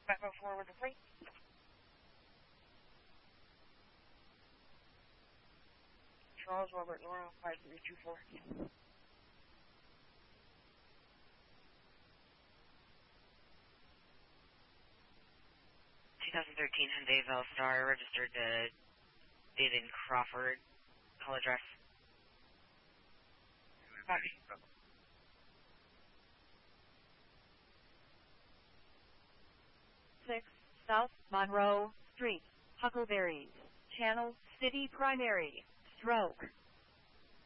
504 with the freight. Charles Robert Laura 5324. 2013 Hyundai Velstar, registered to David Crawford. Call address. Copy. 6 South Monroe Street, Huckleberries, Channel City Primary, Stroke.